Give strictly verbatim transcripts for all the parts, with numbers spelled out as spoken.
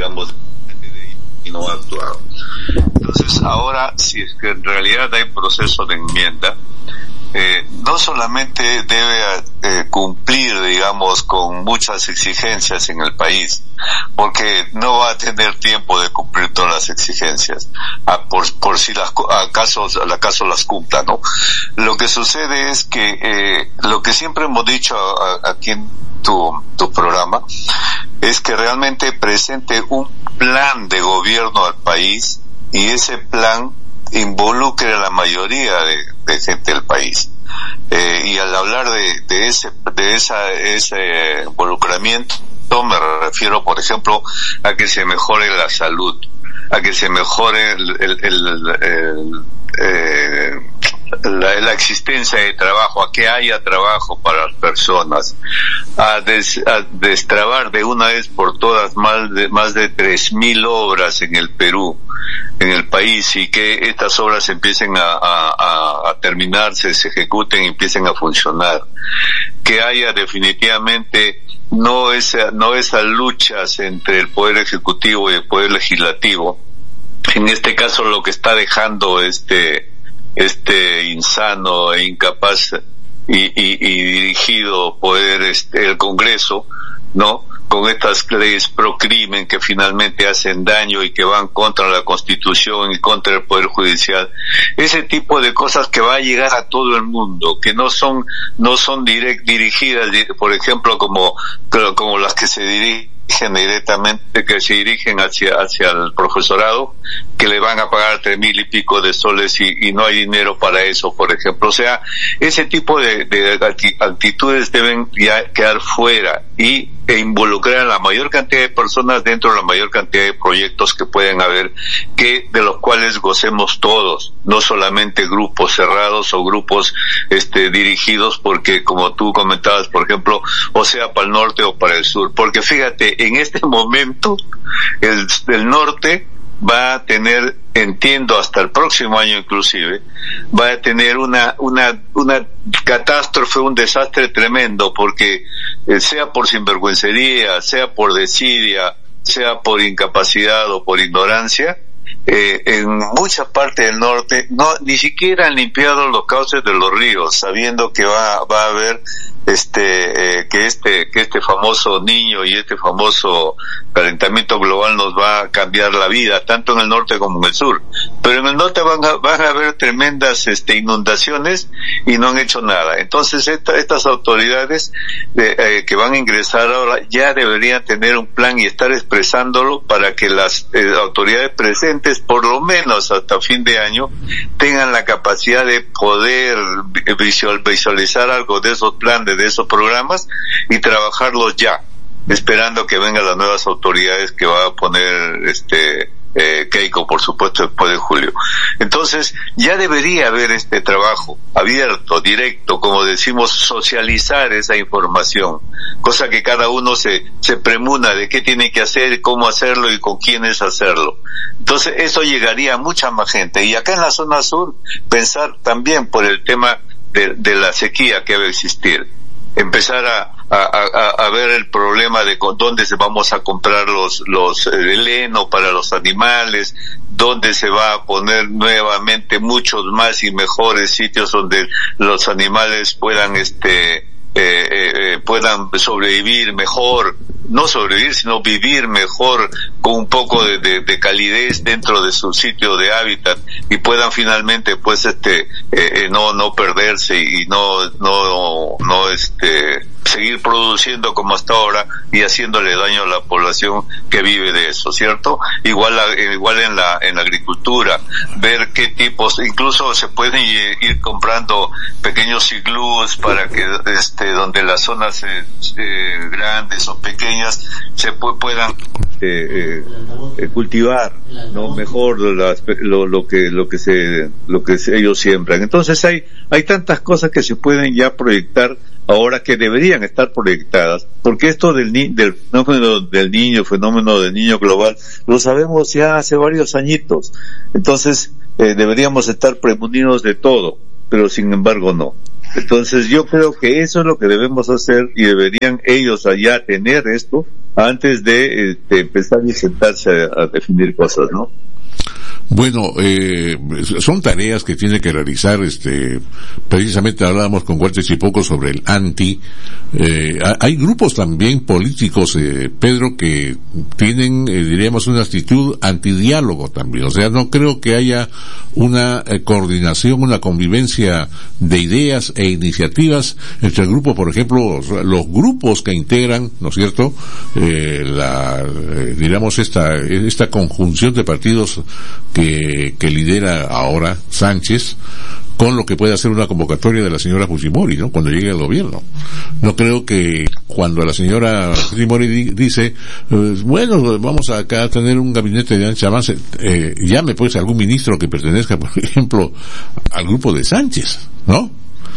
digamos, y no ha actuado. Entonces ahora, si es que en realidad hay proceso de enmienda, eh, no solamente debe eh, cumplir, digamos, con muchas exigencias en el país, porque no va a tener tiempo de cumplir todas las exigencias, a, por, por si las, acaso, acaso las cumpla, ¿no? Lo que sucede es que, eh, lo que siempre hemos dicho a, a, aquí en tu, tu programa, es que realmente presente un plan de gobierno al país, y ese plan involucre a la mayoría de, de gente del país. Eh, y al hablar de, de ese, de esa, ese involucramiento, me refiero, por ejemplo, a que se mejore la salud, a que se mejore el, el, el, el, el eh, la, la existencia de trabajo, a que haya trabajo para las personas, a, des, a destrabar de una vez por todas más de, más de tres mil obras en el Perú, en el país, y que estas obras empiecen a, a, a terminarse, se ejecuten y empiecen a funcionar. Que haya definitivamente no esa, no esas luchas entre el Poder Ejecutivo y el Poder Legislativo. En este caso lo que está dejando este, este insano e incapaz y, y, y dirigido poder, este, el Congreso, ¿no? Con estas leyes pro crimen que finalmente hacen daño y que van contra la Constitución y contra el Poder Judicial. Ese tipo de cosas que va a llegar a todo el mundo, que no son, no son direct, dirigidas, por ejemplo, como, como las que se dirigen directamente, que se dirigen hacia, hacia el profesorado, que le van a pagar tres mil y pico de soles y, y no hay dinero para eso, por ejemplo. O sea, ese tipo de, de actitudes deben ya quedar fuera y e involucrar a la mayor cantidad de personas dentro de la mayor cantidad de proyectos que pueden haber, que de los cuales gocemos todos, no solamente grupos cerrados o grupos este dirigidos porque, como tú comentabas, por ejemplo, o sea para el norte o para el sur, porque fíjate, en este momento el, el norte va a tener, entiendo, hasta el próximo año inclusive, va a tener una, una, una catástrofe, un desastre tremendo, porque eh, sea por sinvergüencería, sea por desidia, sea por incapacidad o por ignorancia, eh, en mucha parte del norte no, ni siquiera han limpiado los cauces de los ríos, sabiendo que va, va a haber este, eh, que este, que este famoso niño y este famoso calentamiento global nos va a cambiar la vida, tanto en el norte como en el sur. Pero en el norte van a, van a haber tremendas, este, inundaciones y no han hecho nada. Entonces esta, estas autoridades eh, eh, que van a ingresar ahora ya deberían tener un plan y estar expresándolo para que las eh, autoridades presentes, por lo menos hasta fin de año, tengan la capacidad de poder visual, visualizar algo de esos planes, de esos programas, y trabajarlos ya, esperando que vengan las nuevas autoridades que va a poner este eh, Keiko, por supuesto, después de julio. Entonces ya debería haber este trabajo abierto, directo, como decimos, socializar esa información, cosa que cada uno se se premuna de qué tiene que hacer, cómo hacerlo y con quiénes hacerlo. Entonces eso llegaría a mucha más gente. Y acá en la zona sur, pensar también por el tema de, de la sequía que va a existir, empezar a, a, a, a ver el problema de con, dónde se vamos a comprar los, los, el heno para los animales, dónde se va a poner nuevamente muchos más y mejores sitios donde los animales puedan, este, eh, eh, puedan sobrevivir mejor, no sobrevivir, sino vivir mejor, con un poco de, de, de calidez dentro de su sitio de hábitat, y puedan finalmente, pues, este, eh, no, no perderse y no, no, no, este, seguir produciendo como hasta ahora y haciéndole daño a la población que vive de eso, ¿cierto? Igual, igual en la, en la agricultura, ver qué tipos, incluso se pueden ir comprando pequeños iglús para que, este, donde las zonas eh, eh, grandes o pequeñas se pu- puedan eh, eh, cultivar, no mejor las, lo, lo que lo que se lo que ellos siembran. Entonces hay hay tantas cosas que se pueden ya proyectar ahora, que deberían estar proyectadas, porque esto del ni- del fenómeno del niño, fenómeno del niño global, lo sabemos ya hace varios añitos. Entonces eh, deberíamos estar premonidos de todo, pero sin embargo no. Entonces yo creo que eso es lo que debemos hacer, y deberían ellos allá tener esto antes de, de empezar y sentarse a, a definir cosas, ¿no? Bueno, eh, son tareas que tiene que realizar, este, precisamente hablábamos con Walter Chipoco sobre el anti, eh, hay grupos también políticos, eh, Pedro, que tienen, eh, diríamos, una actitud antidiálogo también, o sea, no creo que haya una eh, coordinación, una convivencia de ideas e iniciativas entre el grupo, por ejemplo, los grupos que integran, ¿no es cierto?, eh, la, eh, diríamos, esta, esta conjunción de partidos que, que lidera ahora Sánchez, con lo que puede hacer una convocatoria de la señora Fujimori, ¿no?, cuando llegue al gobierno. No creo que cuando la señora Fujimori di, dice, eh, bueno, vamos acá a tener un gabinete de ancha avance, eh, llame pues a algún ministro que pertenezca, por ejemplo, al grupo de Sánchez, ¿no?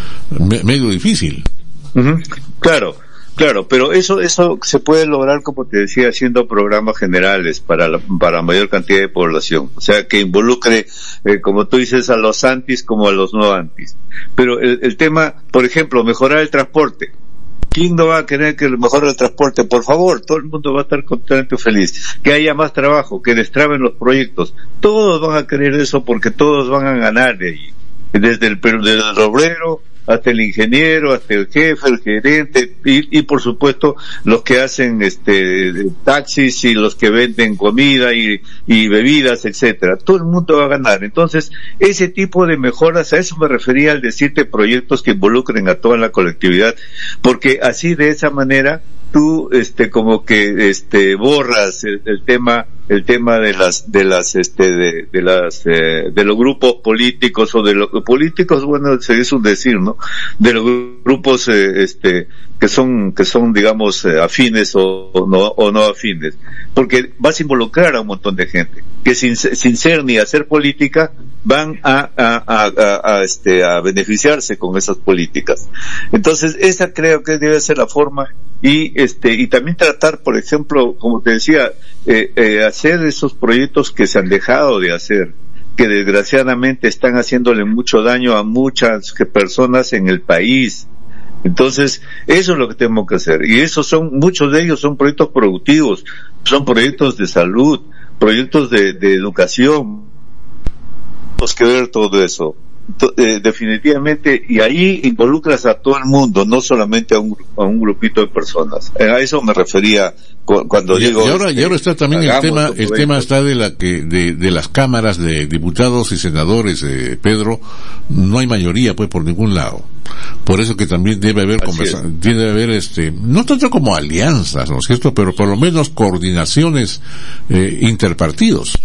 Me, medio difícil. Uh-huh. Claro. Claro, pero eso eso se puede lograr, como te decía, haciendo programas generales para la, para mayor cantidad de población. O sea, que involucre, eh, como tú dices, a los antis como a los no antis. Pero el, el tema, por ejemplo, mejorar el transporte. ¿Quién no va a querer que mejore el transporte? Por favor, todo el mundo va a estar contento y feliz. Que haya más trabajo, que destraben los proyectos. Todos van a querer eso porque todos van a ganar de ahí. Desde el, desde el obrero hasta el ingeniero, hasta el jefe, el gerente, y, y por supuesto los que hacen este taxis y los que venden comida y, y bebidas, etcétera. Todo el mundo va a ganar. Entonces, ese tipo de mejoras, a eso me refería al decirte proyectos que involucren a toda la colectividad, porque así de esa manera tú este como que este borras el, el tema el tema de las de las este de, de las eh, de los grupos políticos o de los políticos, bueno, se es un decir, ¿no?, de los grupos eh, este que son que son digamos eh, afines o, o no o no afines, porque vas a involucrar a un montón de gente que sin sin ser ni hacer política van a a, a, a, a este a beneficiarse con esas políticas. Entonces esa creo que debe ser la forma, y este y también tratar, por ejemplo, como te decía, eh, eh, hacer esos proyectos que se han dejado de hacer, que desgraciadamente están haciéndole mucho daño a muchas personas en el país. Entonces, eso es lo que tenemos que hacer. Y esos son, muchos de ellos son proyectos productivos, son proyectos de salud, proyectos de, de educación. Tenemos que ver todo eso. Eh, definitivamente, y ahí involucras a todo el mundo, no solamente a un, a un grupito de personas. A eso me refería cu- cuando y, digo. Y ahora, este, y ahora está también el tema, el tema está de la que, de, de las cámaras de diputados y senadores, eh, Pedro, no hay mayoría pues por ningún lado. Por eso que también debe haber conversa- debe haber este, no tanto como alianzas, ¿no es cierto?, pero por lo menos coordinaciones eh, interpartidos.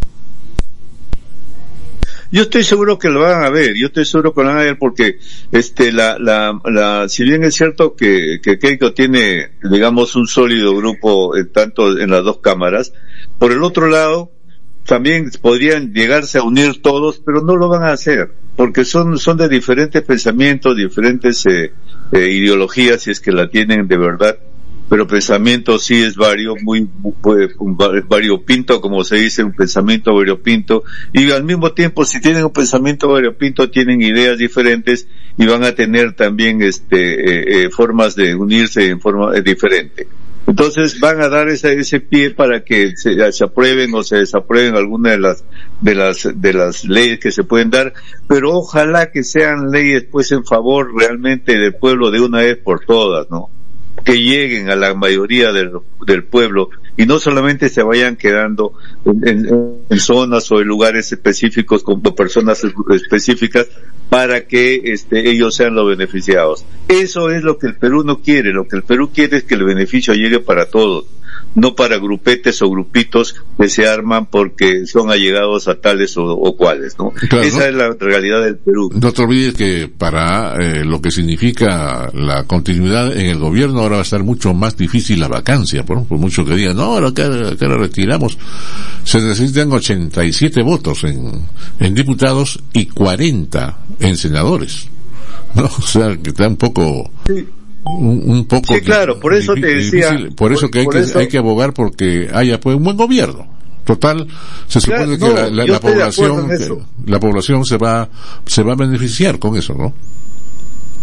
Yo estoy seguro que lo van a ver, yo estoy seguro que lo van a ver porque, este, la, la, la, si bien es cierto que, que Keiko tiene, digamos, un sólido grupo, eh, tanto en las dos cámaras, por el otro lado, también podrían llegarse a unir todos, pero no lo van a hacer, porque son, son de diferentes pensamientos, diferentes, eh, eh, ideologías, si es que la tienen de verdad. Pero pensamiento sí es vario, muy, muy variopinto, como se dice, un pensamiento variopinto, y al mismo tiempo, si tienen un pensamiento variopinto, tienen ideas diferentes y van a tener también este eh, eh, formas de unirse en forma eh, diferente. Entonces van a dar ese ese pie para que se, se aprueben o se desaprueben algunas de las de las de las leyes que se pueden dar, pero ojalá que sean leyes pues en favor realmente del pueblo de una vez por todas, ¿no?, que lleguen a la mayoría del, del pueblo y no solamente se vayan quedando en, en, en zonas o en lugares específicos con personas específicas para que este, ellos sean los beneficiados. Eso es lo que el Perú no quiere. Lo que el Perú quiere es que el beneficio llegue para todos, no para grupetes o grupitos que se arman porque son allegados a tales o, o cuales, ¿no? Claro, esa ¿no? es la realidad del Perú. No te olvides que para eh, lo que significa la continuidad en el gobierno ahora va a estar mucho más difícil la vacancia, por, por mucho que digan, no, acá, acá la retiramos. Se necesitan ochenta y siete votos en, en diputados y cuarenta en senadores, ¿no? O sea, que está un poco... Sí. Un, un poco sí, claro, por eso te decía, difícil, por eso por, que hay por que eso, hay que abogar porque haya pues un buen gobierno. Total, se supone claro, que no, la, la, la población que, la población se va se va a beneficiar con eso, ¿no?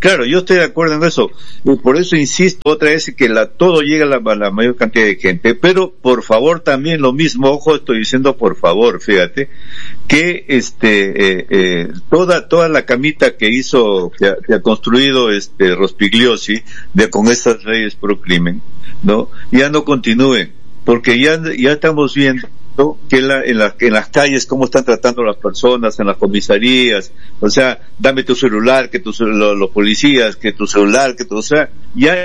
Claro, yo estoy de acuerdo en eso. Y por eso insisto otra vez que la, todo llega a la, a la mayor cantidad de gente. Pero, por favor, también lo mismo, ojo, estoy diciendo por favor, fíjate, que este, eh, eh, toda, toda la camita que hizo, que ha, que ha construido este Rospigliosi, de, con estas leyes pro crimen, ¿no? Ya no continúen, porque ya, ya estamos viendo que en, la, en, la, en las calles cómo están tratando a las personas, en las comisarías, o sea, dame tu celular, que tu los, los policías, que tu celular, que tu, o sea, ya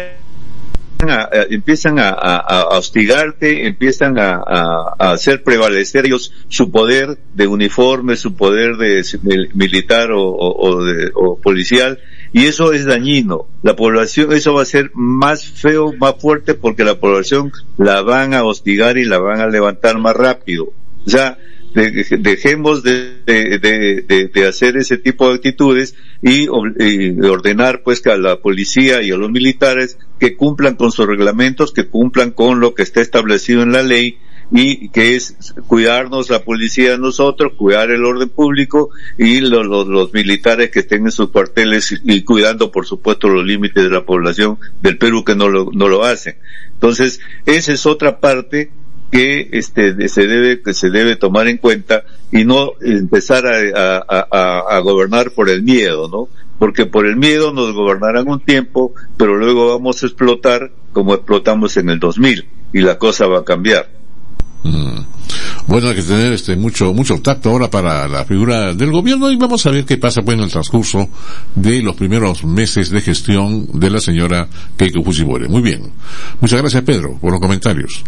a, a, empiezan a, a, a hostigarte, empiezan a, a, a hacer prevalecer ellos su poder de uniforme, su poder de, de militar o, o, o, de, o policial, y eso es dañino. La población, eso va a ser más feo, más fuerte, porque la población la van a hostigar y la van a levantar más rápido. O sea, de, dejemos de, de, de, de hacer ese tipo de actitudes y, y ordenar pues que a la policía y a los militares que cumplan con sus reglamentos, que cumplan con lo que está establecido en la ley, y que es cuidarnos la policía a nosotros, cuidar el orden público, y los, los, los militares que estén en sus cuarteles y, y cuidando por supuesto los límites de la población del Perú que no lo, no lo hacen. Entonces, esa es otra parte que este se debe que se debe tomar en cuenta y no empezar a, a, a, a gobernar por el miedo, ¿no? Porque por el miedo nos gobernarán un tiempo, pero luego vamos a explotar como explotamos en el dos mil, y la cosa va a cambiar. Mm. Bueno, hay que tener este mucho mucho tacto ahora para la figura del gobierno, y vamos a ver qué pasa pues en el transcurso de los primeros meses de gestión de la señora Keiko Fujimori. Muy bien. Muchas gracias, Pedro, por los comentarios.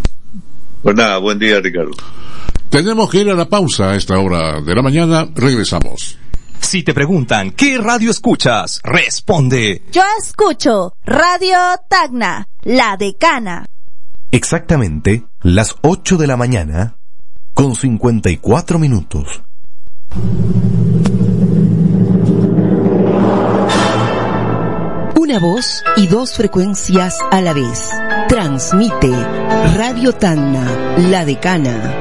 Pues nada, buen día, Ricardo. Tenemos que ir a la pausa a esta hora de la mañana. Regresamos. Si te preguntan ¿qué radio escuchas?, responde: yo escucho Radio Tacna, La Decana. Exactamente las ocho de la mañana con cincuenta y cuatro minutos. Una voz y dos frecuencias a la vez. Transmite Radio Tacna, La Decana.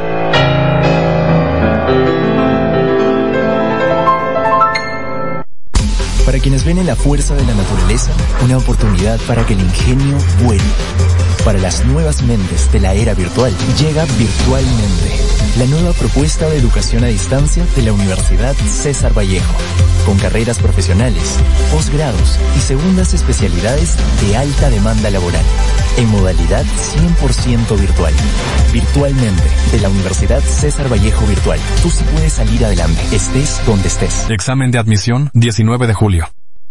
Para quienes ven en la fuerza de la naturaleza una oportunidad para que el ingenio vuele. Para las nuevas mentes de la era virtual, llega Virtualmente, la nueva propuesta de educación a distancia de la Universidad César Vallejo, con carreras profesionales, posgrados y segundas especialidades de alta demanda laboral, en modalidad cien por ciento virtual. Virtualmente, de la Universidad César Vallejo Virtual. Tú sí puedes salir adelante, estés donde estés. Examen de admisión, diecinueve de julio.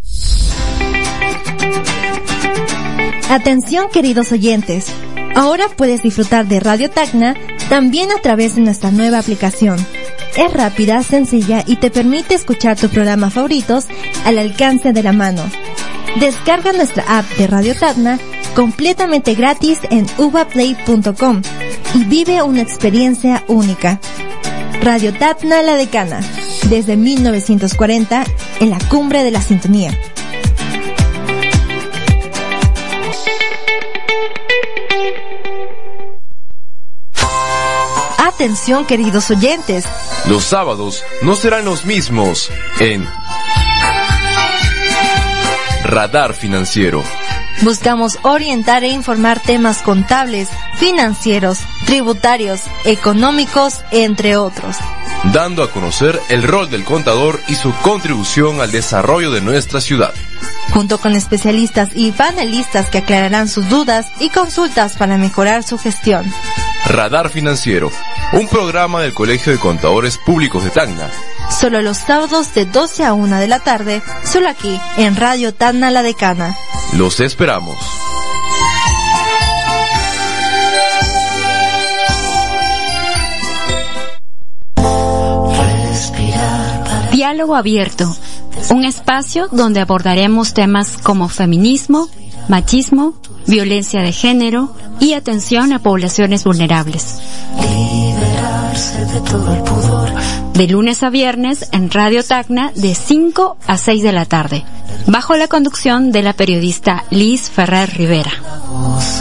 Atención, queridos oyentes. Ahora puedes disfrutar de Radio Tacna también a través de nuestra nueva aplicación. Es rápida, sencilla y te permite escuchar tus programas favoritos al alcance de la mano. Descarga nuestra app de Radio Tacna completamente gratis en uvaplay punto com y vive una experiencia única. Radio Tacna La Decana, desde mil novecientos cuarenta, en la cumbre de la sintonía. Atención, queridos oyentes. Los sábados no serán los mismos en Radar Financiero. Buscamos orientar e informar temas contables, financieros, tributarios, económicos, entre otros. Dando a conocer el rol del contador y su contribución al desarrollo de nuestra ciudad. Junto con especialistas y panelistas que aclararán sus dudas y consultas para mejorar su gestión. Radar Financiero, un programa del Colegio de Contadores Públicos de Tacna. Solo los sábados de doce a una de la tarde, solo aquí, en Radio Tacna La Decana. Los esperamos. Diálogo abierto, un espacio donde abordaremos temas como feminismo, machismo, violencia de género y atención a poblaciones vulnerables. De lunes a viernes en Radio Tacna de cinco a seis de la tarde, bajo la conducción de la periodista Liz Ferrer Rivera.